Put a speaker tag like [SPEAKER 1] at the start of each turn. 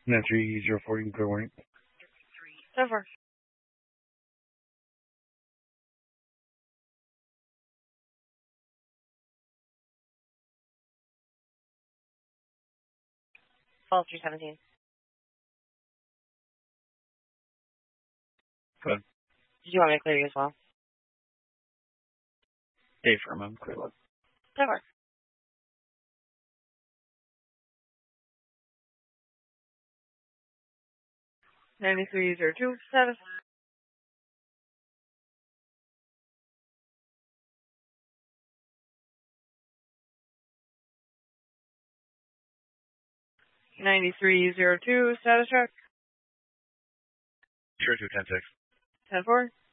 [SPEAKER 1] 9304, you can clear warning.
[SPEAKER 2] So far. Fall 317.
[SPEAKER 1] Good.
[SPEAKER 2] Did you want me to clear you as well?
[SPEAKER 1] Hey, firm, I'm clear.
[SPEAKER 2] So far. $93.02 status. $93.02 status check.
[SPEAKER 1] Sure, 210-6.
[SPEAKER 2] 10-4.